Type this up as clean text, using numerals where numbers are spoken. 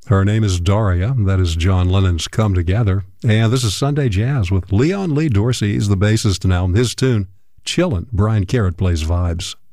Her name is Daria. That is John Lennon's Come Together. And this is Sunday Jazz with Leon Lee Dorsey. He's the bassist now. His tune, Chillin'. Brian Carrot plays vibes.